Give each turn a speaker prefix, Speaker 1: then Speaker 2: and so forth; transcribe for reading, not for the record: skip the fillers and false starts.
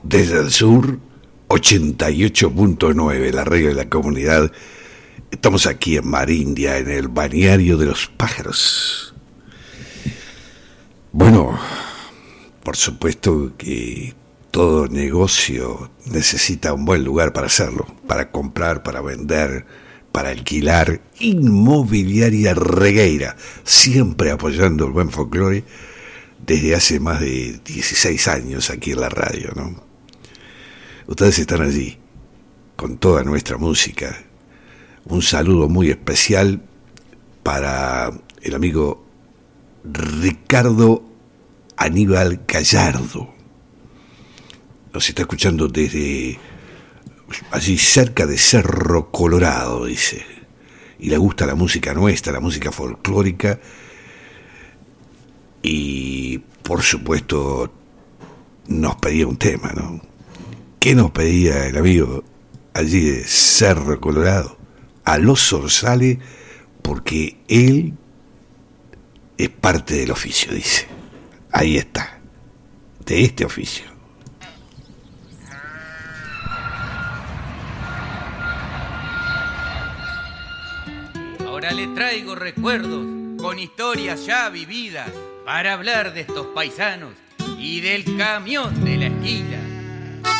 Speaker 1: Desde el sur, 88.9, la radio de la comunidad. Estamos aquí en Marindia, en el balneario de los pájaros. Bueno, por supuesto que todo negocio necesita un buen lugar para hacerlo, para comprar, para vender, para alquilar. Inmobiliaria Regueira, siempre apoyando el buen folclore desde hace más de 16 años aquí en la radio, ¿no? Ustedes están allí con toda nuestra música. Un saludo muy especial para el amigo Ricardo Aníbal Gallardo. Nos está escuchando desde allí cerca de Cerro Colorado, dice. Y le gusta la música nuestra, la música folclórica. Y por supuesto nos pedía un tema, ¿no? ¿Qué nos pedía el amigo allí de Cerro Colorado? A los zorzales, porque él es parte del oficio, dice. Ahí está, de este oficio.
Speaker 2: Ahora le traigo recuerdos con historias ya vividas para hablar de estos paisanos y del camión de la esquina.